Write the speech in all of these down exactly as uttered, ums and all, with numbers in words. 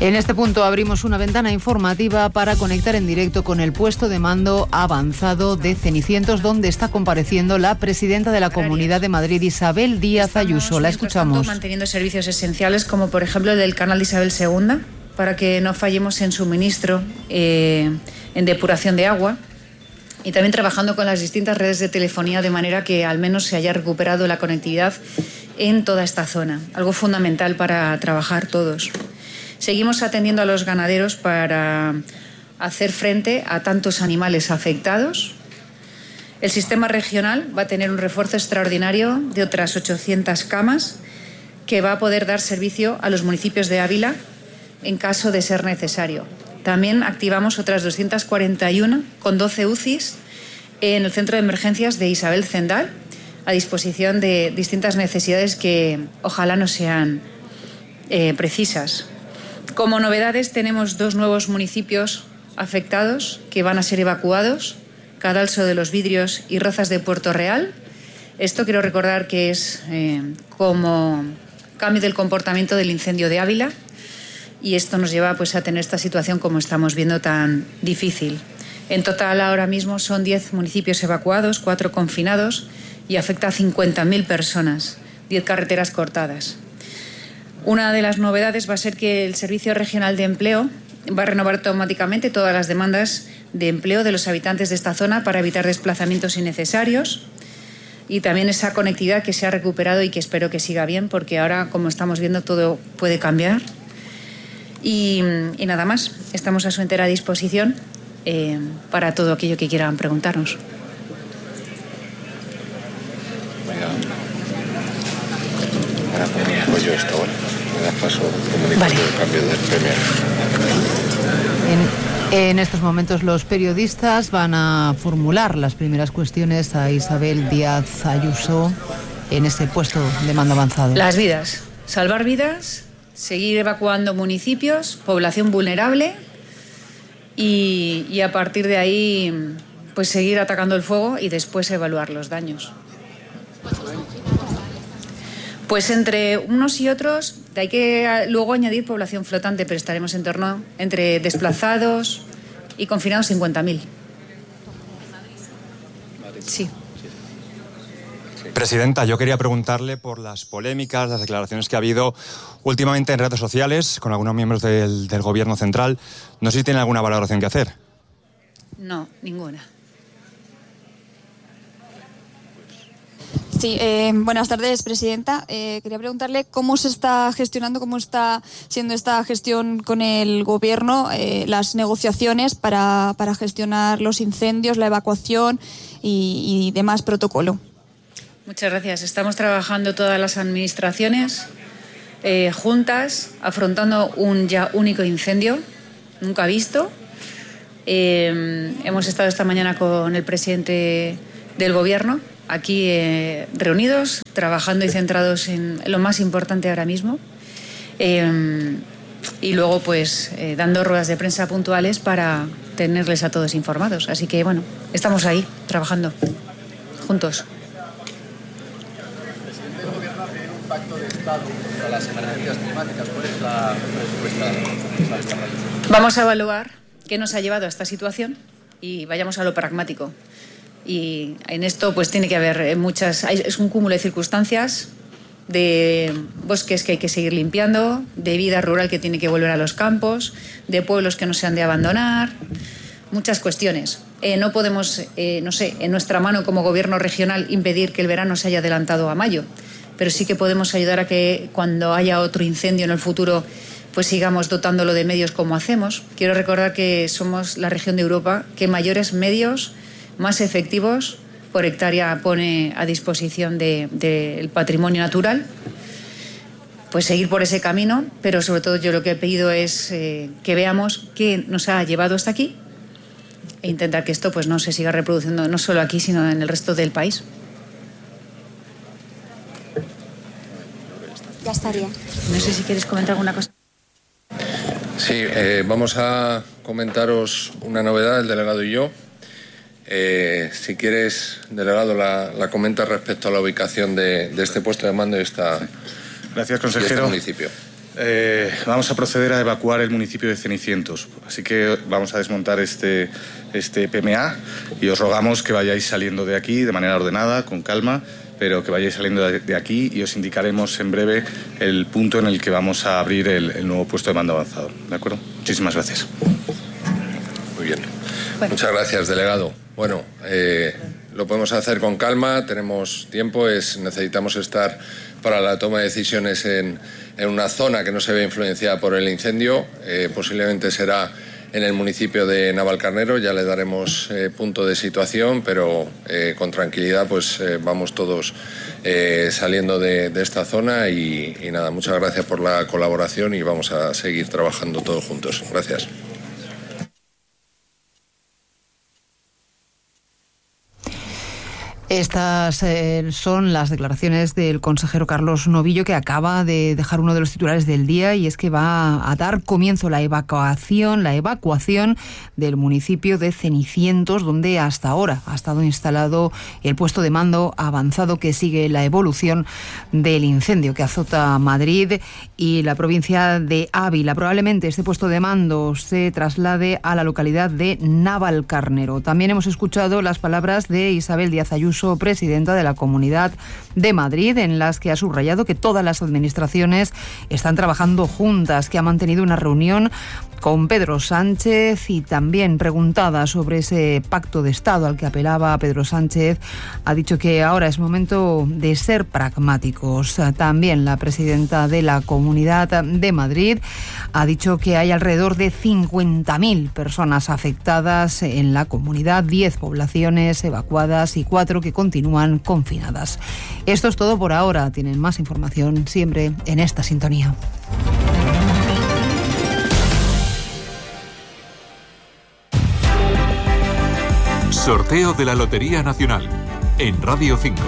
En este punto abrimos una ventana informativa para conectar en directo con el puesto de mando avanzado de Cenicientos, donde está compareciendo la presidenta de la Comunidad de Madrid, Isabel Díaz Ayuso. La escuchamos. Estamos manteniendo servicios esenciales, como por ejemplo el del canal de Isabel segunda, para que no fallemos en suministro, eh, en depuración de agua, y también trabajando con las distintas redes de telefonía de manera que al menos se haya recuperado la conectividad en toda esta zona, algo fundamental para trabajar todos. Seguimos atendiendo a los ganaderos para hacer frente a tantos animales afectados. El sistema regional va a tener un refuerzo extraordinario de otras ochocientas camas que va a poder dar servicio a los municipios de Ávila en caso de ser necesario. También activamos otras doscientas cuarenta y uno con doce U C Is en el centro de emergencias de Isabel Zendal, a disposición de distintas necesidades que ojalá no sean eh, precisas. Como novedades, tenemos dos nuevos municipios afectados que van a ser evacuados: Cadalso de los Vidrios y Rozas de Puerto Real. Esto quiero recordar que es eh, como cambio del comportamiento del incendio de Ávila, y esto nos lleva pues, a tener esta situación, como estamos viendo, tan difícil. En total, ahora mismo son diez municipios evacuados, cuatro confinados, y afecta a cincuenta mil personas, diez carreteras cortadas. Una de las novedades va a ser que el Servicio Regional de Empleo va a renovar automáticamente todas las demandas de empleo de los habitantes de esta zona para evitar desplazamientos innecesarios, y también esa conectividad que se ha recuperado y que espero que siga bien, porque ahora, como estamos viendo, todo puede cambiar. Y, y nada más, estamos a su entera disposición eh, para todo aquello que quieran preguntarnos. Ahora comunico yo esto, ¿vale? Me das paso, comunico Vale. yo el cambio del Premier. En, en estos momentos los periodistas van a formular las primeras cuestiones a Isabel Díaz Ayuso en ese puesto de mando avanzado. Las vidas, salvar vidas, seguir evacuando municipios, población vulnerable, y, y a partir de ahí pues seguir atacando el fuego y después evaluar los daños. Pues entre unos y otros hay que luego añadir población flotante, pero estaremos en torno entre desplazados y confinados cincuenta mil. Sí. Presidenta, yo quería preguntarle por las polémicas, las declaraciones que ha habido últimamente en redes sociales con algunos miembros del, del Gobierno central. No sé si tiene alguna valoración que hacer. No, ninguna. Sí, eh, buenas tardes, presidenta. Eh, quería preguntarle cómo se está gestionando, cómo está siendo esta gestión con el Gobierno, eh, las negociaciones para, para gestionar los incendios, la evacuación y, y demás protocolo. Muchas gracias. Estamos trabajando todas las administraciones eh, juntas, afrontando un ya único incendio, nunca visto. Eh, hemos estado esta mañana con el presidente del Gobierno, aquí eh, reunidos, trabajando y centrados en lo más importante ahora mismo. Eh, y luego, pues, eh, dando ruedas de prensa puntuales para tenerles a todos informados. Así que, bueno, estamos ahí, trabajando, juntos. El Gobierno va a pedir un pacto de Estado contra las emergencias climáticas. ¿Cuál es la respuesta? Vamos a evaluar qué nos ha llevado a esta situación y vayamos a lo pragmático. Y en esto pues tiene que haber muchas... Es un cúmulo de circunstancias, de bosques que hay que seguir limpiando, de vida rural que tiene que volver a los campos, de pueblos que no se han de abandonar, muchas cuestiones. Eh, no podemos, eh, no sé, en nuestra mano como Gobierno regional impedir que el verano se haya adelantado a mayo, pero sí que podemos ayudar a que cuando haya otro incendio en el futuro pues sigamos dotándolo de medios como hacemos. Quiero recordar que somos la región de Europa que mayores medios más efectivos por hectárea pone a disposición del de, de patrimonio natural. Pues seguir por ese camino, pero sobre todo yo lo que he pedido es eh, que veamos qué nos ha llevado hasta aquí e intentar que esto pues no se siga reproduciendo no solo aquí, sino en el resto del país. Ya estaría. No sé si quieres comentar alguna cosa. Sí, eh, vamos a comentaros una novedad, el delegado y yo. Eh, si quieres, delegado, la, la comenta respecto a la ubicación de, de este puesto de mando y esta, Gracias, y este consejero. municipio. Eh, vamos a proceder a evacuar el municipio de Cenicientos, así que vamos a desmontar este, este P M A y os rogamos que vayáis saliendo de aquí de manera ordenada, con calma, pero que vayáis saliendo de, de aquí y os indicaremos en breve el punto en el que vamos a abrir el, el nuevo puesto de mando avanzado. ¿De acuerdo? Muchísimas gracias. Muy bien. Bueno. Muchas gracias, delegado. Bueno, eh, lo podemos hacer con calma, tenemos tiempo, es, necesitamos estar para la toma de decisiones en, en una zona que no se ve influenciada por el incendio. Eh, posiblemente será en el municipio de Navalcarnero, ya le daremos eh, punto de situación, pero eh, con tranquilidad pues eh, vamos todos eh, saliendo de, de esta zona y, y nada, muchas gracias por la colaboración y vamos a seguir trabajando todos juntos. Gracias. Estas eh, son las declaraciones del consejero Carlos Novillo, que acaba de dejar uno de los titulares del día, y es que va a dar comienzo la evacuación, la evacuación del municipio de Cenicientos, donde hasta ahora ha estado instalado el puesto de mando avanzado que sigue la evolución del incendio que azota Madrid y la provincia de Ávila. Probablemente este puesto de mando se traslade a la localidad de Navalcarnero. También hemos escuchado las palabras de Isabel Díaz Ayuso, presidenta de la Comunidad de Madrid, en las que ha subrayado que todas las administraciones están trabajando juntas, que ha mantenido una reunión con Pedro Sánchez y también preguntada sobre ese pacto de Estado al que apelaba Pedro Sánchez, ha dicho que ahora es momento de ser pragmáticos. También la presidenta de la Comunidad de Madrid ha dicho que hay alrededor de cincuenta mil personas afectadas en la comunidad, diez poblaciones evacuadas y cuatro que continúan confinadas. Esto es todo por ahora. Tienen más información siempre en esta sintonía. Sorteo de la Lotería Nacional en Radio cinco.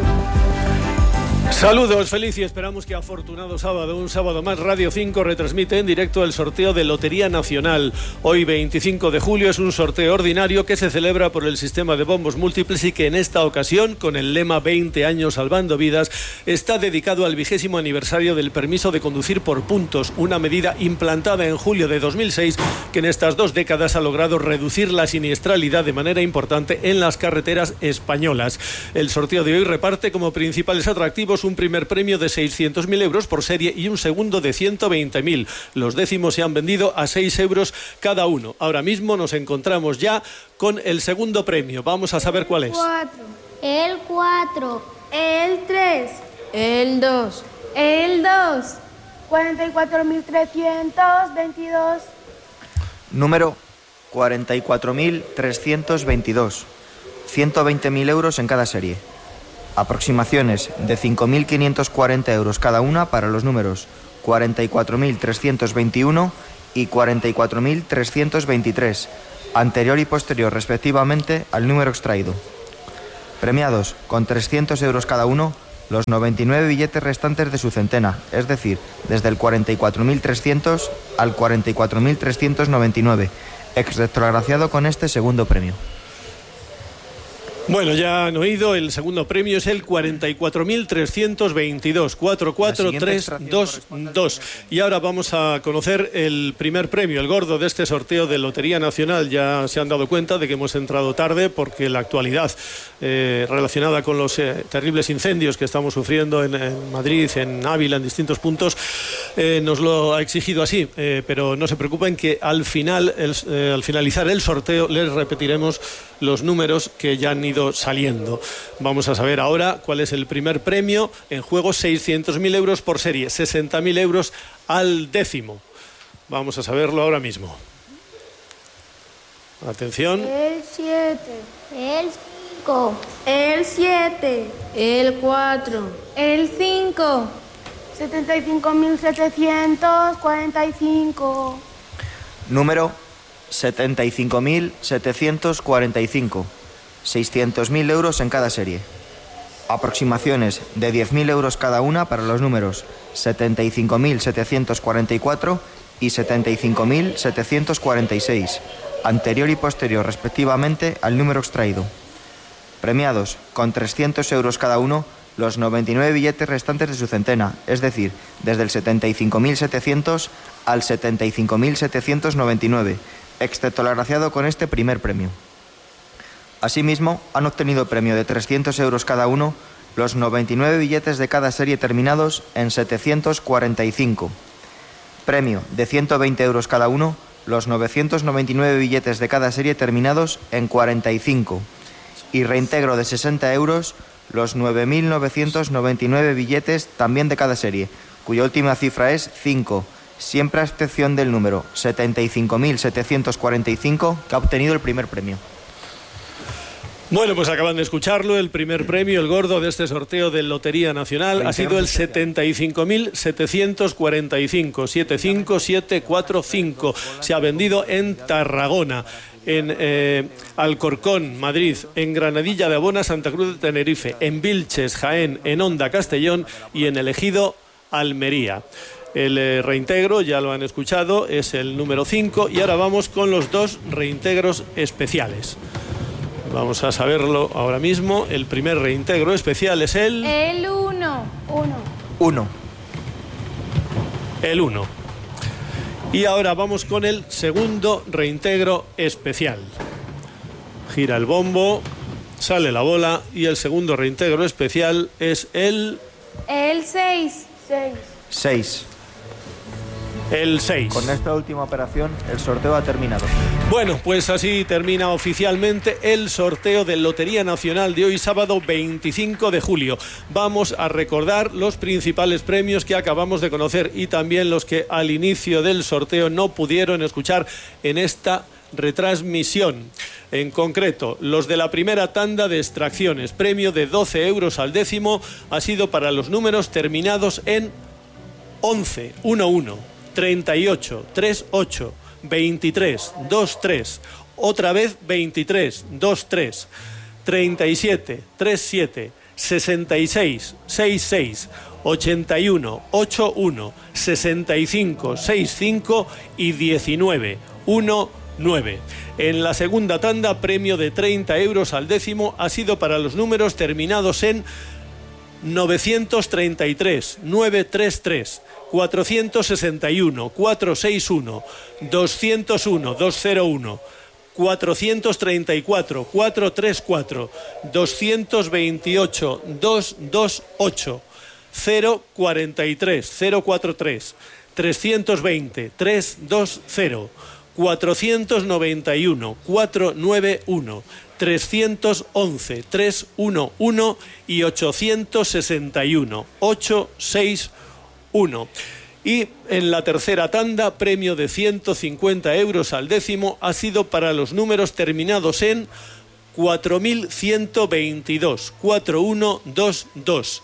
Saludos, feliz y esperamos que afortunado sábado, un sábado más. Radio cinco retransmite en directo el sorteo de Lotería Nacional. Hoy, veinticinco de julio, es un sorteo ordinario que se celebra por el sistema de bombos múltiples y que en esta ocasión, con el lema veinte años salvando vidas, está dedicado al vigésimo aniversario del permiso de conducir por puntos, una medida implantada en julio de dos mil seis que en estas dos décadas ha logrado reducir la siniestralidad de manera importante en las carreteras españolas. El sorteo de hoy reparte como principales atractivos un primer premio de seiscientos mil euros por serie y un segundo de ciento veinte mil. Los décimos se han vendido a seis euros cada uno. Ahora mismo nos encontramos ya con el segundo premio. Vamos a saber cuál es. El cuatro, el tres, el dos, el dos, cuarenta y cuatro mil trescientos veintidós. Número cuarenta y cuatro mil trescientos veintidós. ciento veinte mil euros en cada serie. Aproximaciones de cinco mil quinientos cuarenta euros cada una para los números cuarenta y cuatro mil trescientos veintiuno y cuarenta y cuatro mil trescientos veintitrés, anterior y posterior respectivamente al número extraído. Premiados con trescientos euros cada uno los noventa y nueve billetes restantes de su centena, es decir, desde el cuarenta y cuatro mil trescientos al cuarenta y cuatro mil trescientos noventa y nueve, ex retroagraciado con este segundo premio. Bueno, ya han oído, el segundo premio es el cuarenta y cuatro mil trescientos veintidós, cuatro cuatro tres dos dos. Y ahora vamos a conocer el primer premio, el gordo de este sorteo de Lotería Nacional. Ya se han dado cuenta de que hemos entrado tarde porque la actualidad eh, relacionada con los eh, terribles incendios que estamos sufriendo en, en Madrid, en Ávila, en distintos puntos, eh, nos lo ha exigido así. Eh, pero no se preocupen que al final, el, eh, al finalizar el sorteo, les repetiremos los números que ya han ido saliendo. Vamos a saber ahora cuál es el primer premio. En juego seiscientos mil euros por serie, sesenta mil euros al décimo. Vamos a saberlo ahora mismo. Atención. El siete, el cinco, el siete, el cuatro, el cinco, setenta y cinco mil setecientos cuarenta y cinco. Número setenta y cinco mil setecientos cuarenta y cinco. seiscientos mil euros en cada serie. Aproximaciones de diez mil euros cada una para los números setenta y cinco mil setecientos cuarenta y cuatro y setenta y cinco mil setecientos cuarenta y seis, anterior y posterior respectivamente al número extraído. Premiados con trescientos euros cada uno los noventa y nueve billetes restantes de su centena, es decir, desde el setenta y cinco mil setecientos al setenta y cinco mil setecientos noventa y nueve, excepto el agraciado con este primer premio. Asimismo, han obtenido premio de trescientos euros cada uno los noventa y nueve billetes de cada serie terminados en setecientos cuarenta y cinco. Premio de ciento veinte euros cada uno los novecientos noventa y nueve billetes de cada serie terminados en cuarenta y cinco. Y reintegro de sesenta euros los nueve mil novecientos noventa y nueve billetes también de cada serie, cuya última cifra es cinco, siempre a excepción del número setenta y cinco mil setecientos cuarenta y cinco que ha obtenido el primer premio. Bueno, pues acaban de escucharlo, el primer premio, el gordo de este sorteo de Lotería Nacional ha sido el setenta y cinco mil setecientos cuarenta y cinco, setenta y cinco mil setecientos cuarenta y cinco. Se ha vendido en Tarragona, en eh, Alcorcón, Madrid, en Granadilla de Abona, Santa Cruz de Tenerife, en Vilches, Jaén, en Onda, Castellón y en el Ejido, Almería. El eh, reintegro, ya lo han escuchado, es el número cinco y ahora vamos con los dos reintegros especiales. Vamos a saberlo ahora mismo. El primer reintegro especial es el... El uno. Uno. Uno. El uno. Y ahora vamos con el segundo reintegro especial. Gira el bombo, sale la bola y el segundo reintegro especial es el... El seis. Seis. Seis. El seis. Con esta última operación, el sorteo ha terminado. Bueno, pues así termina oficialmente el sorteo de Lotería Nacional de hoy, sábado veinticinco de julio. Vamos a recordar los principales premios que acabamos de conocer y también los que al inicio del sorteo no pudieron escuchar en esta retransmisión. En concreto, los de la primera tanda de extracciones, premio de doce euros al décimo, ha sido para los números terminados en once, uno, treinta y ocho, treinta y ocho, veintitrés, veintitrés, otra vez veintitrés, veintitrés, treinta y siete, treinta y siete, sesenta y seis, sesenta y seis, ochenta y uno, ochenta y uno, sesenta y cinco, sesenta y cinco y diecinueve, diecinueve. En la segunda tanda, premio de treinta euros al décimo ha sido para los números terminados en novecientos treinta y tres, novecientos treinta y tres, cuatrocientos sesenta y uno, cuatrocientos sesenta y uno, doscientos uno, doscientos uno, cuatrocientos treinta y cuatro, cuatrocientos treinta y cuatro, doscientos veintiocho, doscientos veintiocho, cero cuarenta y tres, cero cuarenta y tres, trescientos veinte, trescientos veinte, cuatrocientos noventa y uno, cuatrocientos noventa y uno, trescientos once, trescientos once y ochocientos sesenta y uno, ochocientos sesenta y uno. Y en la tercera tanda, premio de ciento cincuenta euros al décimo ha sido para los números terminados en cuatro mil ciento veintidós, cuatro mil ciento veintidós,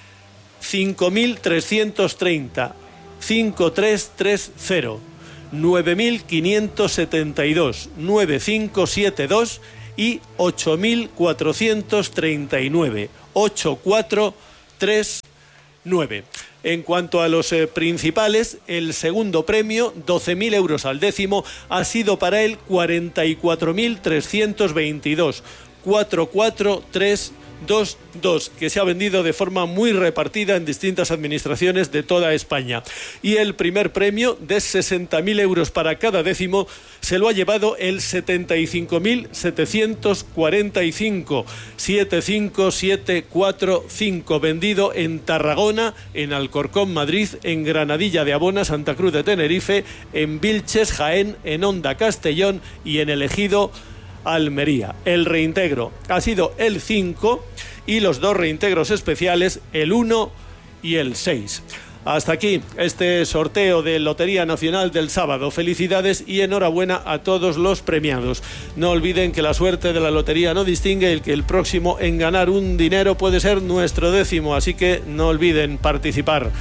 cinco mil trescientos treinta, cinco mil trescientos treinta, nueve mil quinientos setenta y dos, nueve mil quinientos setenta y dos y ocho mil cuatrocientos treinta y nueve, ocho mil cuatrocientos treinta y nueve. En cuanto a los eh, principales, el segundo premio, doce mil euros al décimo, ha sido para él cuarenta y cuatro mil trescientos veintidós, cuatro mil cuatrocientos treinta y dos, que se ha vendido de forma muy repartida en distintas administraciones de toda España. Y el primer premio, de sesenta mil euros para cada décimo, se lo ha llevado el setenta y cinco mil setecientos cuarenta y cinco, setenta y cinco mil setecientos cuarenta y cinco, vendido en Tarragona, en Alcorcón, Madrid, en Granadilla de Abona, Santa Cruz de Tenerife, en Vilches, Jaén, en Onda, Castellón y en el Ejido, Almería. El reintegro ha sido el cinco y los dos reintegros especiales, el uno y el seis. Hasta aquí este sorteo de Lotería Nacional del sábado. Felicidades y enhorabuena a todos los premiados. No olviden que la suerte de la lotería no distingue y que el próximo en ganar un dinero puede ser nuestro décimo, así que no olviden participar.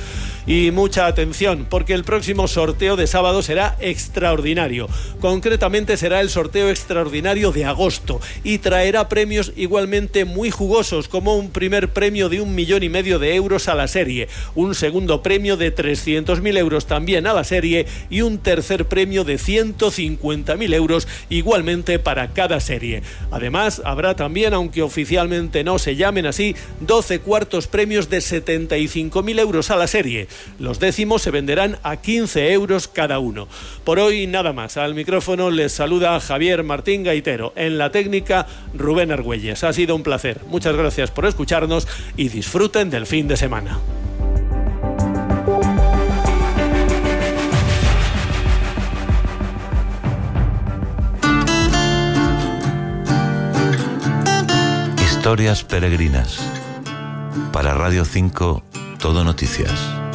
Y mucha atención, porque el próximo sorteo de sábado será extraordinario. Concretamente será el sorteo extraordinario de agosto y traerá premios igualmente muy jugosos, como un primer premio de un millón y medio de euros a la serie, un segundo premio de trescientos mil euros también a la serie y un tercer premio de ciento cincuenta mil euros igualmente para cada serie. Además, habrá también, aunque oficialmente no se llamen así, doce cuartos premios de setenta y cinco mil euros a la serie. Los décimos se venderán a quince euros cada uno. Por hoy nada más. Al micrófono les saluda Javier Martín Gaitero. En la técnica, Rubén Argüelles. Ha sido un placer. Muchas gracias por escucharnos y disfruten del fin de semana. Historias peregrinas. Para Radio cinco, Todo Noticias.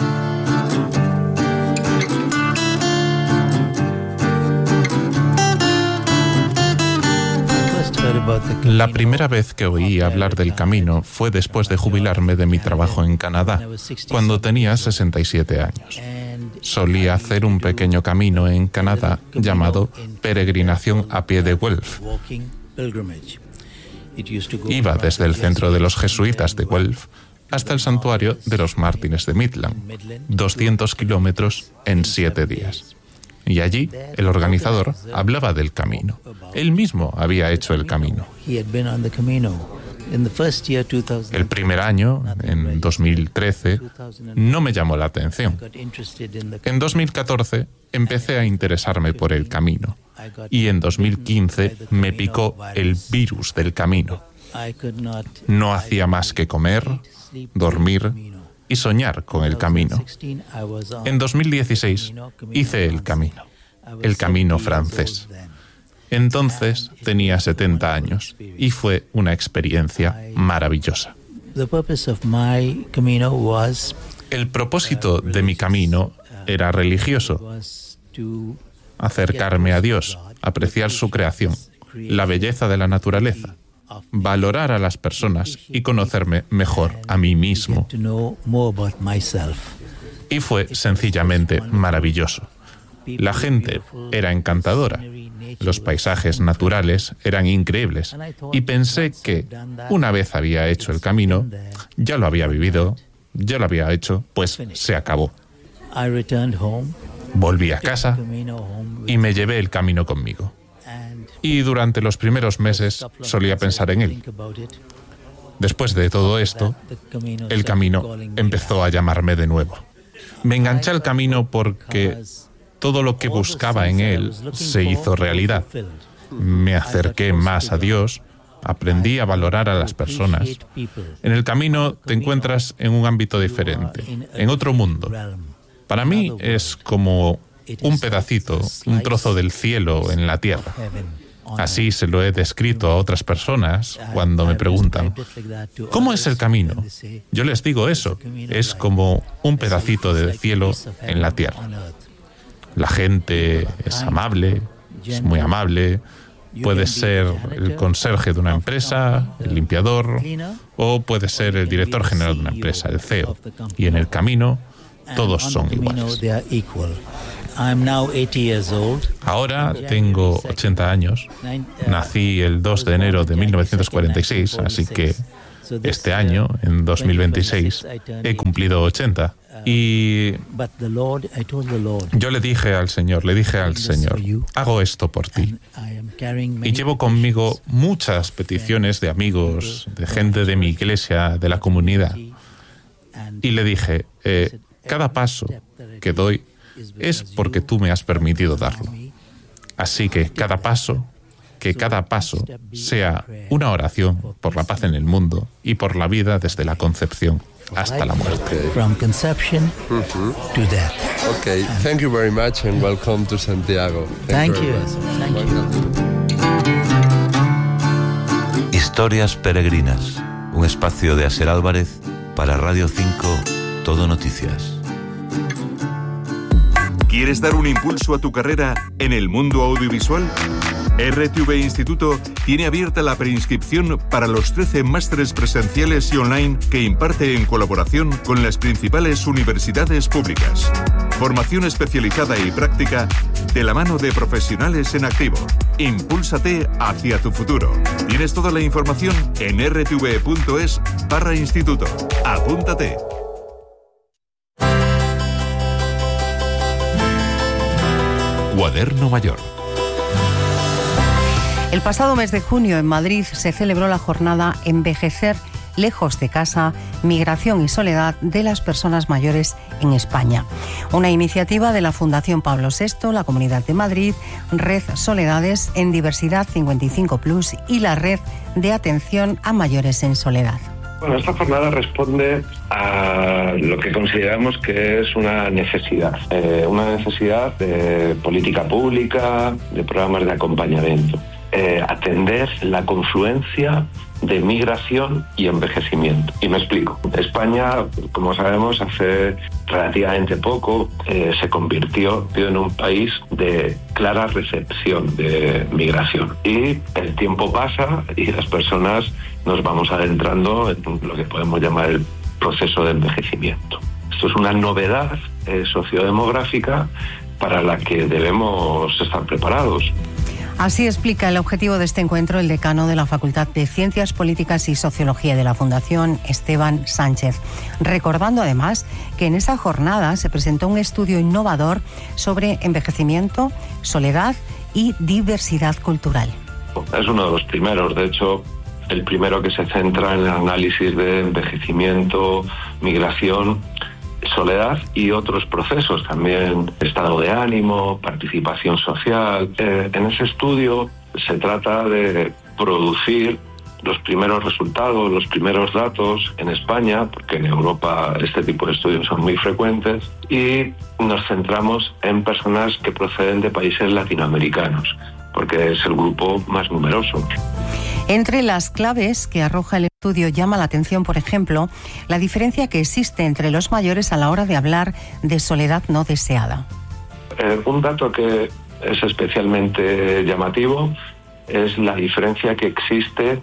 La primera vez que oí hablar del camino fue después de jubilarme de mi trabajo en Canadá, cuando tenía sesenta y siete años. Solía hacer un pequeño camino en Canadá llamado Peregrinación a pie de Guelph. Iba desde el centro de los jesuitas de Guelph hasta el santuario de los mártires de Midland, doscientos kilómetros en siete días. Y allí el organizador hablaba del camino. Él mismo había hecho el camino. El primer año, en dos mil trece, no me llamó la atención. En dos mil catorce empecé a interesarme por el camino. Y en dos mil quince me picó el virus del camino. No hacía más que comer, dormir y soñar con el camino. En dos mil dieciséis hice el camino, el camino francés. Entonces tenía setenta años y fue una experiencia maravillosa. El propósito de mi camino era religioso: acercarme a Dios, apreciar su creación, la belleza de la naturaleza, valorar a las personas y conocerme mejor a mí mismo. Y fue sencillamente maravilloso. La gente era encantadora, los paisajes naturales eran increíbles y pensé que una vez había hecho el camino, ya lo había vivido, ya lo había hecho, pues se acabó. Volví a casa y me llevé el camino conmigo. Y durante los primeros meses solía pensar en él. Después de todo esto, el camino empezó a llamarme de nuevo. Me enganché al camino porque todo lo que buscaba en él se hizo realidad. Me acerqué más a Dios, aprendí a valorar a las personas. En el camino te encuentras en un ámbito diferente, en otro mundo. Para mí es como un pedacito, un trozo del cielo en la tierra. Así se lo he descrito a otras personas cuando me preguntan, ¿cómo es el camino? Yo les digo eso, es como un pedacito de cielo en la tierra. La gente es amable, es muy amable, puede ser el conserje de una empresa, el limpiador, o puede ser el director general de una empresa, el C E O. Y en el camino todos son iguales. Ahora tengo ochenta años. Nací el dos de enero de mil novecientos cuarenta y seis, así que este año, en dos mil veintiséis, he cumplido ochenta. Y yo le dije al Señor, le dije al Señor, hago esto por ti. Y llevo conmigo muchas peticiones de amigos, de gente de mi iglesia, de la comunidad. Y le dije, eh, cada paso que doy es porque tú me has permitido darlo. Así que cada paso, que cada paso sea una oración por la paz en el mundo y por la vida desde la concepción hasta la muerte. From conception to death. Okay, thank you very much and welcome to Santiago. Thank, thank you. Thank you. Historias peregrinas, un espacio de Asier Álvarez para Radio cinco, Todo Noticias. ¿Quieres dar un impulso a tu carrera en el mundo audiovisual? R T V Instituto tiene abierta la preinscripción para los trece másteres presenciales y online que imparte en colaboración con las principales universidades públicas. Formación especializada y práctica de la mano de profesionales en activo. Impúlsate hacia tu futuro. Tienes toda la información en r t v punto es barra instituto. Apúntate. Cuaderno Mayor. El pasado mes de junio en Madrid se celebró la jornada Envejecer lejos de casa, migración y soledad de las personas mayores en España. Una iniciativa de la Fundación Pablo sexto, la Comunidad de Madrid, Red Soledades en Diversidad cincuenta y cinco plus y la Red de Atención a Mayores en Soledad. Bueno, esta jornada responde a lo que consideramos que es una necesidad, eh, una necesidad de política pública, de programas de acompañamiento. Eh, atender la confluencia de migración y envejecimiento. Y me explico. España, como sabemos, hace relativamente poco eh, se convirtió en un país de clara recepción de migración. Y el tiempo pasa y las personas nos vamos adentrando en lo que podemos llamar el proceso de envejecimiento. Esto es una novedad eh, sociodemográfica para la que debemos estar preparados. Así explica el objetivo de este encuentro el decano de la Facultad de Ciencias Políticas y Sociología de la Fundación, Esteban Sánchez, recordando además que en esa jornada se presentó un estudio innovador sobre envejecimiento, soledad y diversidad cultural. Es uno de los primeros, de hecho, el primero que se centra en el análisis de envejecimiento, migración, soledad y otros procesos, también estado de ánimo, participación social. Eh, en ese estudio se trata de producir los primeros resultados, los primeros datos en España, porque en Europa este tipo de estudios son muy frecuentes, y nos centramos en personas que proceden de países latinoamericanos, porque es el grupo más numeroso. Entre las claves que arroja el estudio llama la atención, por ejemplo, la diferencia que existe entre los mayores a la hora de hablar de soledad no deseada. Eh, un dato que es especialmente llamativo es la diferencia que existe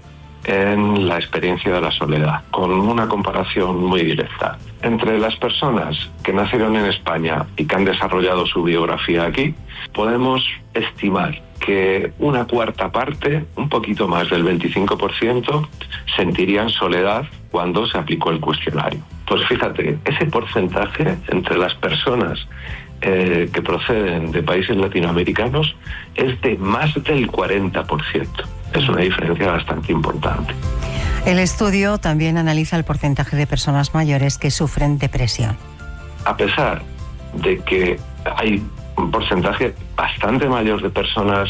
en la experiencia de la soledad, con una comparación muy directa. Entre las personas que nacieron en España y que han desarrollado su biografía aquí, podemos estimar que una cuarta parte, un poquito más del veinticinco por ciento, sentirían soledad cuando se aplicó el cuestionario. Pues fíjate, ese porcentaje entre las personas eh, que proceden de países latinoamericanos es de más del cuarenta por ciento. Es una diferencia bastante importante. El estudio también analiza el porcentaje de personas mayores que sufren depresión. A pesar de que hay un porcentaje bastante mayor de personas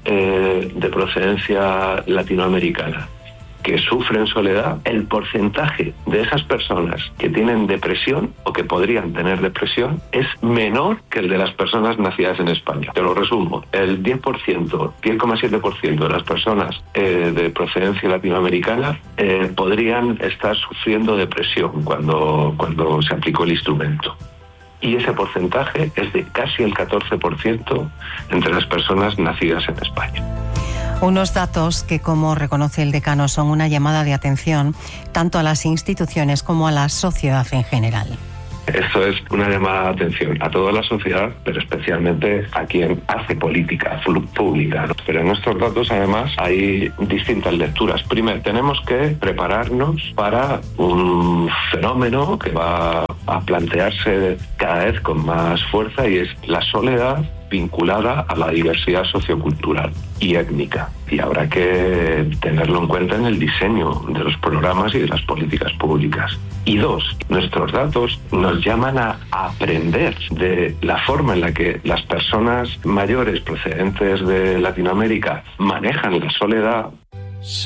eh, de procedencia latinoamericana que sufren soledad, el porcentaje de esas personas que tienen depresión o que podrían tener depresión es menor que el de las personas nacidas en España. Te lo resumo, el diez por ciento, diez coma siete por ciento de las personas eh, de procedencia latinoamericana eh, podrían estar sufriendo depresión cuando, cuando se aplicó el instrumento. Y ese porcentaje es de casi el catorce por ciento entre las personas nacidas en España. Unos datos que, como reconoce el decano, son una llamada de atención tanto a las instituciones como a la sociedad en general. Esto es una llamada de atención a toda la sociedad, pero especialmente a quien hace política pública, ¿no? Pero en estos datos, además, hay distintas lecturas. Primero, tenemos que prepararnos para un fenómeno que va a plantearse cada vez con más fuerza, y es la soledad vinculada a la diversidad sociocultural y étnica. Y habrá que tenerlo en cuenta en el diseño de los programas y de las políticas públicas. Y dos, nuestros datos nos llaman a aprender de la forma en la que las personas mayores procedentes de Latinoamérica manejan la soledad